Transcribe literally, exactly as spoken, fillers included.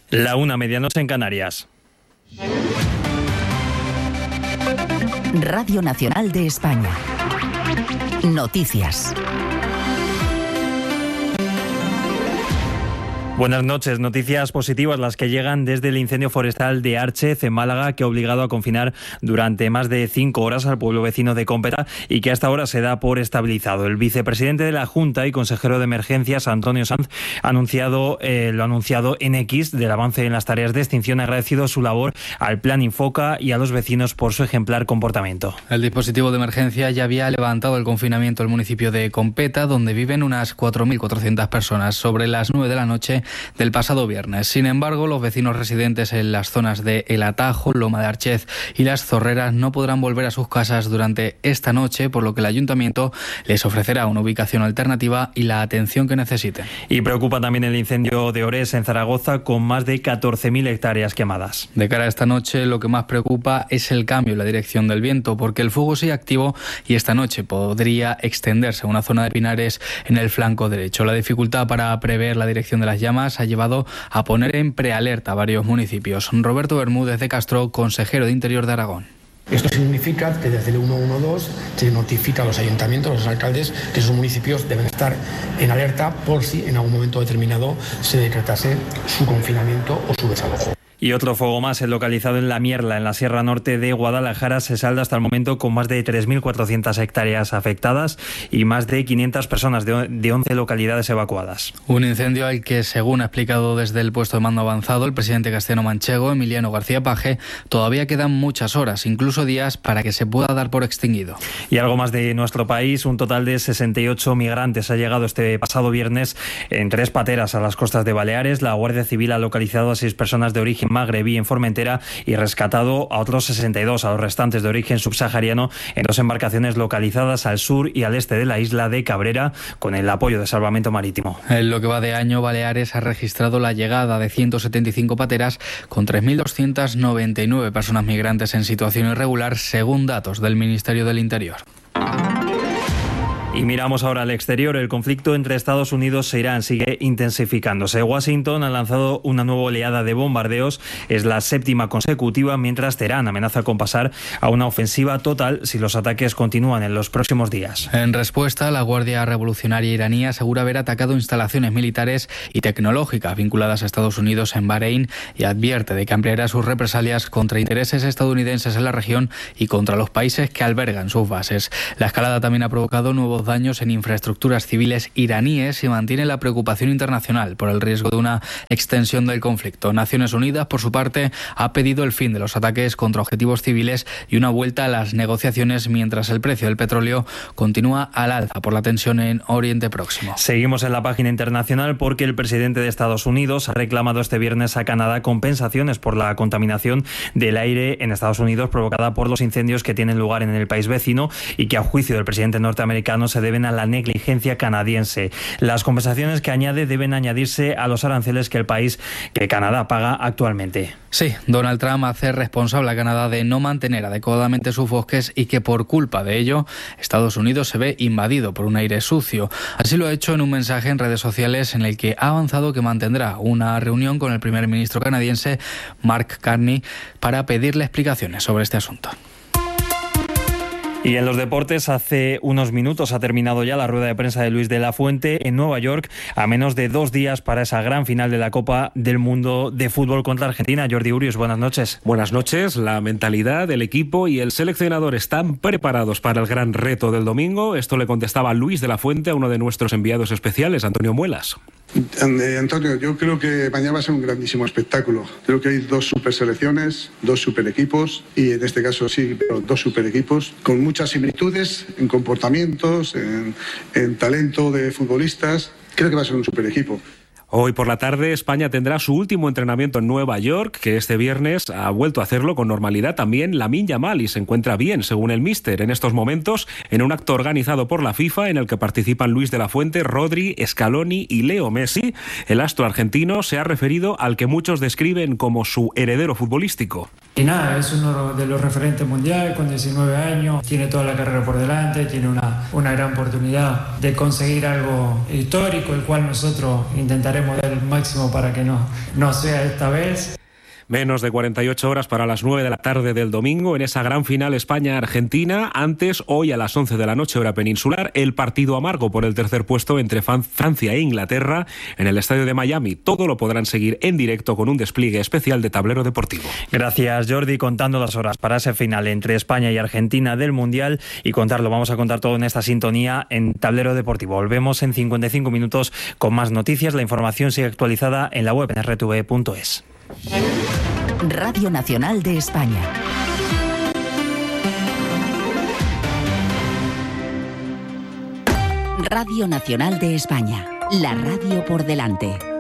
La una, medianoche en Canarias. Radio Nacional de España. Noticias. Buenas noches. Noticias positivas las que llegan desde el incendio forestal de Archez, en Málaga, que ha obligado a confinar durante más de cinco horas al pueblo vecino de Competa y que hasta ahora se da por estabilizado. El vicepresidente de la Junta y consejero de Emergencias, Antonio Sanz, ha anunciado, eh, lo ha anunciado en X del avance en las tareas de extinción. Ha agradecido su labor al Plan Infoca y a los vecinos por su ejemplar comportamiento. El dispositivo de emergencia ya había levantado el confinamiento al municipio de Competa, donde viven unas cuatro mil cuatrocientas personas, sobre las nueve de la noche del pasado viernes. Sin embargo, los vecinos residentes en las zonas de El Atajo, Loma de Archez y Las Zorreras no podrán volver a sus casas durante esta noche, por lo que el ayuntamiento les ofrecerá una ubicación alternativa y la atención que necesiten. Y preocupa también el incendio de Ores en Zaragoza, con más de catorce mil hectáreas quemadas. De cara a esta noche, lo que más preocupa es el cambio en la dirección del viento, porque el fuego sigue activo y esta noche podría extenderse a una zona de pinares en el flanco derecho. La dificultad para prever la dirección de las llamas ha llevado a poner en prealerta a varios municipios. Roberto Bermúdez de Castro, consejero de Interior de Aragón. Esto significa que desde el ciento doce se notifica a los ayuntamientos, a los alcaldes, que esos municipios deben estar en alerta por si en algún momento determinado se decretase su confinamiento o su desalojo. Y otro fuego más, el localizado en La Mierla, en la Sierra Norte de Guadalajara, se salda hasta el momento con más de tres mil cuatrocientas hectáreas afectadas y más de quinientas personas de, de once localidades evacuadas. Un incendio al que, según ha explicado desde el puesto de mando avanzado el presidente castellano-manchego, Emiliano García Paje, todavía quedan muchas horas, incluso días, para que se pueda dar por extinguido. Y algo más de nuestro país, un total de sesenta y ocho migrantes ha llegado este pasado viernes en tres pateras a las costas de Baleares. La Guardia Civil ha localizado a seis personas de origen magrebí en Formentera y rescatado a otros sesenta y dos, a los restantes de origen subsahariano, en dos embarcaciones localizadas al sur y al este de la isla de Cabrera, con el apoyo de Salvamento Marítimo. En lo que va de año, Baleares ha registrado la llegada de ciento setenta y cinco pateras con tres mil doscientas noventa y nueve personas migrantes en situación irregular, según datos del Ministerio del Interior. Y miramos ahora al exterior. El conflicto entre Estados Unidos e Irán sigue intensificándose. Washington ha lanzado una nueva oleada de bombardeos, es la séptima consecutiva, mientras Teherán amenaza con pasar a una ofensiva total si los ataques continúan en los próximos días. En respuesta, la Guardia Revolucionaria iraní asegura haber atacado instalaciones militares y tecnológicas vinculadas a Estados Unidos en Bahrein y advierte de que ampliará sus represalias contra intereses estadounidenses en la región y contra los países que albergan sus bases. La escalada también ha provocado nuevos daños en infraestructuras civiles iraníes y mantiene la preocupación internacional por el riesgo de una extensión del conflicto. Naciones Unidas, por su parte, ha pedido el fin de los ataques contra objetivos civiles y una vuelta a las negociaciones, mientras el precio del petróleo continúa al alza por la tensión en Oriente Próximo. Seguimos en la página internacional porque el presidente de Estados Unidos ha reclamado este viernes a Canadá compensaciones por la contaminación del aire en Estados Unidos provocada por los incendios que tienen lugar en el país vecino y que, a juicio del presidente norteamericano, se deben a la negligencia canadiense. Las compensaciones que añade deben añadirse a los aranceles que el país, que Canadá, paga actualmente. Sí, Donald Trump hace responsable a Canadá de no mantener adecuadamente sus bosques y que por culpa de ello Estados Unidos se ve invadido por un aire sucio. Así lo ha hecho en un mensaje en redes sociales en el que ha avanzado que mantendrá una reunión con el primer ministro canadiense Mark Carney para pedirle explicaciones sobre este asunto. Y en los deportes, hace unos minutos ha terminado ya la rueda de prensa de Luis de la Fuente en Nueva York, a menos de dos días para esa gran final de la Copa del Mundo de Fútbol contra Argentina. Jordi Urios, buenas noches. Buenas noches. La mentalidad, el equipo y el seleccionador están preparados para el gran reto del domingo. Esto le contestaba Luis de la Fuente a uno de nuestros enviados especiales, Antonio Muelas. Antonio, yo creo que mañana va a ser un grandísimo espectáculo. Creo que hay dos super selecciones, dos super equipos y en este caso sí, pero dos super equipos con muchas similitudes en comportamientos, en, en talento de futbolistas. Creo que va a ser un super equipo. Hoy por la tarde España tendrá su último entrenamiento en Nueva York, que este viernes ha vuelto a hacerlo con normalidad también Lamine Yamal y se encuentra bien, según el míster, en estos momentos en un acto organizado por la FIFA en el que participan Luis de la Fuente, Rodri, Scaloni y Leo Messi. El astro argentino se ha referido al que muchos describen como su heredero futbolístico. Y nada, es uno de los referentes mundiales con diecinueve años, tiene toda la carrera por delante, tiene una, una gran oportunidad de conseguir algo histórico, el cual nosotros intentaremos dar el máximo para que no, no sea esta vez. Menos de cuarenta y ocho horas para las nueve de la tarde del domingo en esa gran final España-Argentina. Antes, hoy a las once de la noche, hora peninsular, el partido amargo por el tercer puesto entre Francia e Inglaterra en el estadio de Miami. Todo lo podrán seguir en directo con un despliegue especial de Tablero Deportivo. Gracias, Jordi. Contando las horas para ese final entre España y Argentina del Mundial, y contarlo, vamos a contar todo en esta sintonía en Tablero Deportivo. Volvemos en cincuenta y cinco minutos con más noticias. La información sigue actualizada en la web en erre te ve punto es. Radio Nacional de España. Radio Nacional de España, la radio por delante.